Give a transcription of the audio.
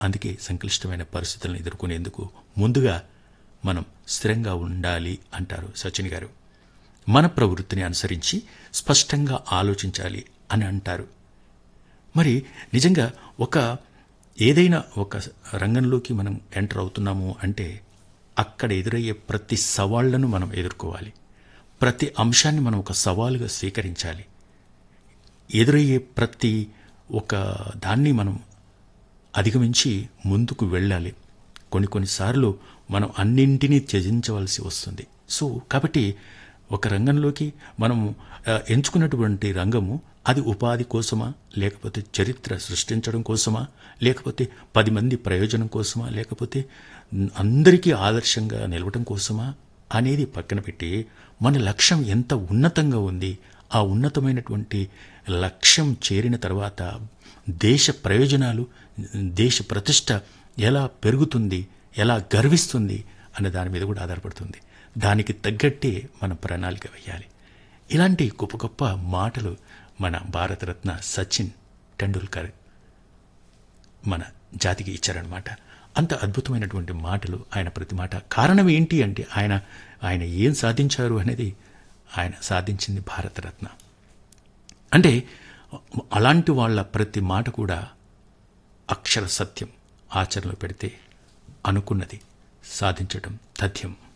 అందుకే సంక్లిష్టమైన పరిస్థితులను ఎదుర్కొనేందుకు ముందుగా మనం స్థిరంగా ఉండాలి అంటారు సచిన్ గారు. మన ప్రవృత్తిని అనుసరించి స్పష్టంగా ఆలోచించాలి అని అంటారు. మరి నిజంగా ఏదైనా ఒక రంగంలోకి మనం ఎంటర్ అవుతున్నాము అంటే అక్కడ ఎదురయ్యే ప్రతి సవాళ్లను మనం ఎదుర్కోవాలి. ప్రతి అంశాన్ని మనం ఒక సవాలుగా స్వీకరించాలి. ఎదురయ్యే ప్రతి ఒక దాన్ని మనం అధిగమించి ముందుకు వెళ్ళాలి. కొన్నిసార్లు మనం అన్నింటినీ త్యజించవలసి వస్తుంది. కాబట్టి ఒక రంగంలోకి మనము ఎంచుకున్నటువంటి రంగము అది ఉపాధి కోసమా, లేకపోతే చరిత్ర సృష్టించడం కోసమా, లేకపోతే 10 మంది ప్రయోజనం కోసమా, లేకపోతే అందరికీ ఆదర్శంగా నిలవడం కోసమా అనేది పక్కన పెట్టి మన లక్ష్యం ఎంత ఉన్నతంగా ఉంది, ఆ ఉన్నతమైనటువంటి లక్ష్యం చేరిన తర్వాత దేశ ప్రయోజనాలు, దేశ ప్రతిష్ట ఎలా పెరుగుతుంది, ఎలా గర్విస్తుంది అనే దాని మీద కూడా ఆధారపడుతుంది. దానికి తగ్గట్టే మన ప్రణాళిక వేయాలి. ఇలాంటి గొప్ప గొప్ప మాటలు మన భారతరత్న సచిన్ టెండూల్కర్ మన జాతికి ఇచ్చారనమాట. అంత అద్భుతమైనటువంటి మాటలు ఆయన ప్రతి మాట. కారణం ఏంటి అంటే ఆయన ఏం సాధించారు అనేది, ఆయన సాధించింది భారతరత్న. అంటే అలాంటి వాళ్ళ ప్రతి మాట కూడా అక్షర సత్యం. ఆచరణలో పెడితే అనుకున్నది సాధించడం తథ్యం.